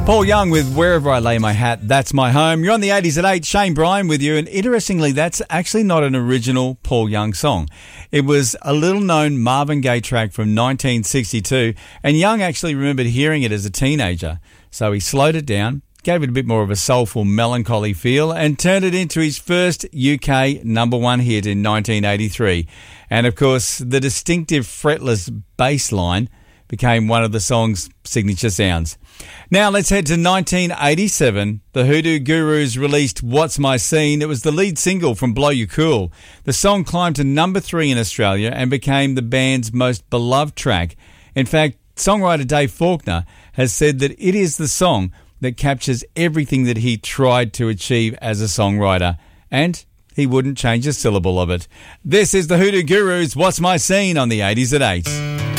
Paul Young with Wherever I Lay My Hat, That's My Home. You're on the 80s at 8. Shane Bryan with you. And interestingly, that's actually not an original Paul Young song. It was a little-known Marvin Gaye track from 1962. And Young actually remembered hearing it as a teenager. So he slowed it down, gave it a bit more of a soulful, melancholy feel, and turned it into his first UK number one hit in 1983. And, of course, the distinctive fretless bass line became one of the song's signature sounds. Now let's head to 1987. The Hoodoo Gurus released What's My Scene. It was the lead single from Blow You Cool. The song climbed to number 3 in Australia and became the band's most beloved track. In fact, songwriter Dave Faulkner has said that it is the song that captures everything that he tried to achieve as a songwriter, and he wouldn't change a syllable of it. This is the Hoodoo Gurus, What's My Scene, on the 80s at 8.